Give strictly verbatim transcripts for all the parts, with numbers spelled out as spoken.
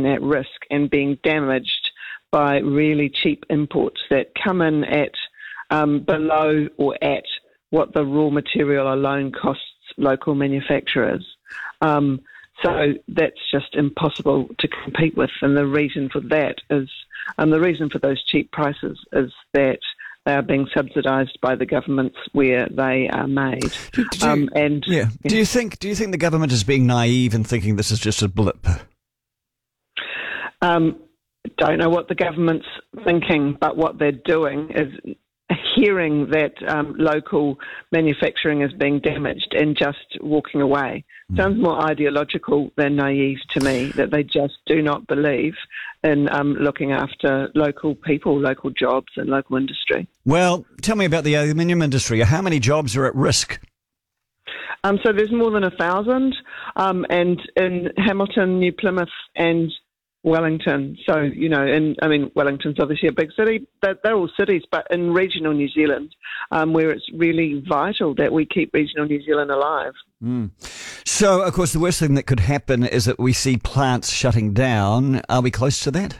and at risk and being damaged by really cheap imports that come in at um, below or at what the raw material alone costs local manufacturers. Um, so that's just impossible to compete with, and the reason for that is, um, the reason for those cheap prices is that they are being subsidised by the governments where they are made. Do, do, um, and yeah. yeah. Do you think? Do you think the government is being naive in thinking this is just a blip? Um, don't know what the government's thinking, but what they're doing is hearing that um, local manufacturing is being damaged and just walking away. Mm. Sounds more ideological than naive to me, that they just do not believe in um, looking after local people, local jobs and local industry. Well, tell me about the aluminium industry. How many jobs are at risk? Um, so there's more than a thousand, um, and in Hamilton, New Plymouth and Wellington. So, you know, and I mean, Wellington's obviously a big city. They're, they're all cities, but in regional New Zealand, um, where it's really vital that we keep regional New Zealand alive. Mm. So, of course, the worst thing that could happen is that we see plants shutting down. Are we close to that?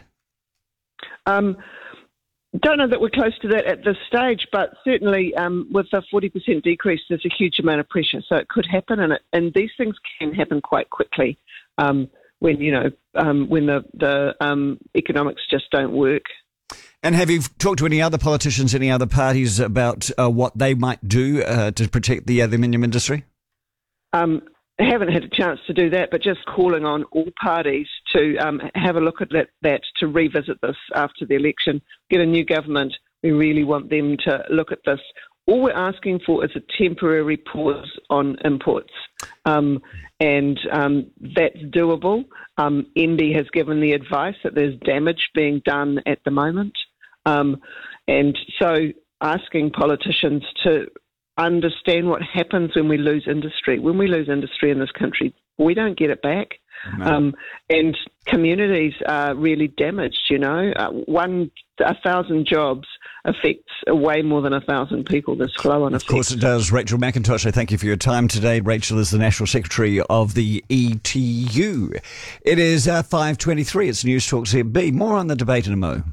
Um, don't know that we're close to that at this stage, but certainly um, with a forty percent decrease, there's a huge amount of pressure. So it could happen, and, it, and these things can happen quite quickly. Um, when, you know, um, when the, the um, economics just don't work. And have you talked to any other politicians, any other parties about uh, what they might do uh, to protect the aluminium industry? Um, I haven't had a chance to do that, but just calling on all parties to um, have a look at that, that, to revisit this after the election, get a new government. We really want them to look at this. All we're asking for is a temporary pause on imports, um, and um, that's doable. Um, N D has given the advice that there's damage being done at the moment, um, and so asking politicians to understand what happens when we lose industry. When we lose industry in this country, we don't get it back. No. Um, and communities are really damaged, you know. Uh, one, a thousand jobs affects way more than a thousand people, this flow on effect. Of course it does. Rachel McIntosh, I thank you for your time today. Rachel is the National Secretary of the E T U. It is uh, five twenty-three. It's News Talk Z B. More on the debate in a mo.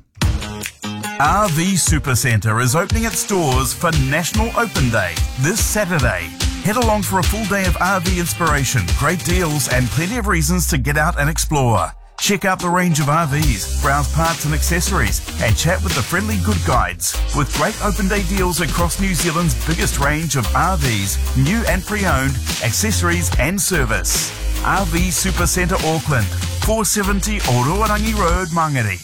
R V Supercentre is opening its doors for National Open Day this Saturday. Head along for a full day of R V inspiration, great deals and plenty of reasons to get out and explore. Check out the range of R Vs, browse parts and accessories and chat with the friendly good guides. With great open day deals across New Zealand's biggest range of R Vs, new and pre-owned, accessories and service. R V Supercentre Auckland, four seventy Ororangi Road, Mangere.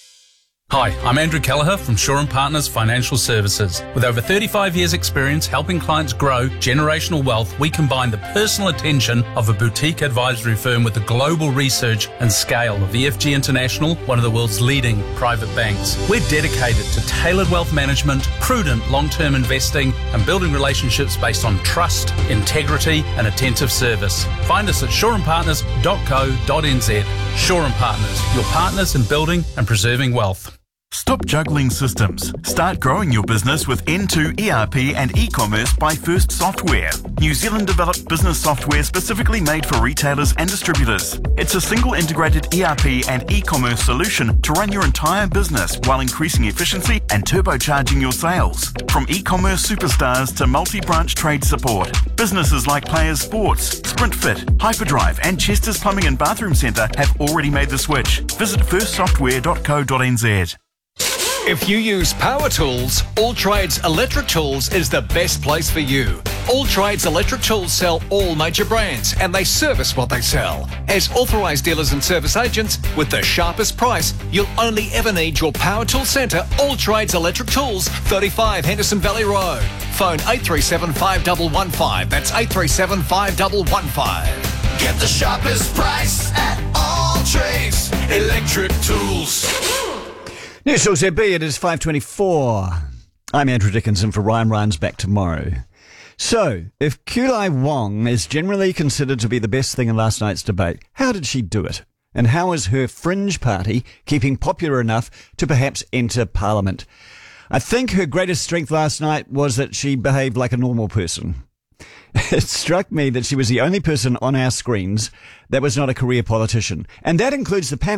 Hi, I'm Andrew Kelleher from Shaw and Partners Financial Services. With over thirty-five years experience helping clients grow generational wealth, we combine the personal attention of a boutique advisory firm with the global research and scale of E F G International, one of the world's leading private banks. We're dedicated to tailored wealth management, prudent long-term investing, and building relationships based on trust, integrity, and attentive service. Find us at shaw and partners dot co dot n z. Shaw and Partners, your partners in building and preserving wealth. Stop juggling systems. Start growing your business with N two E R P and e-commerce by First Software. New Zealand developed business software specifically made for retailers and distributors. It's a single integrated E R P and e-commerce solution to run your entire business while increasing efficiency and turbocharging your sales. From e-commerce superstars to multi-branch trade support, businesses like Players Sports, SprintFit, Hyperdrive and Chester's Plumbing and Bathroom Centre have already made the switch. Visit first software dot co dot n z. If you use power tools, All Trades Electric Tools is the best place for you. All Trades Electric Tools sell all major brands and they service what they sell. As authorised dealers and service agents, with the sharpest price, you'll only ever need your power tool centre, All Trades Electric Tools, thirty-five Henderson Valley Road. Phone eight three seven, five one one five. That's eight three seven, five one one five. Get the sharpest price at All Trades Electric Tools. News Talk Z B, it is five twenty-four. I'm Andrew Dickinson for Ryan. Ryan's back tomorrow. So, if Kulai Wong is generally considered to be the best thing in last night's debate, how did she do it? And how is her fringe party keeping popular enough to perhaps enter Parliament? I think her greatest strength last night was that she behaved like a normal person. It struck me that she was the only person on our screens that was not a career politician. And that includes the panel.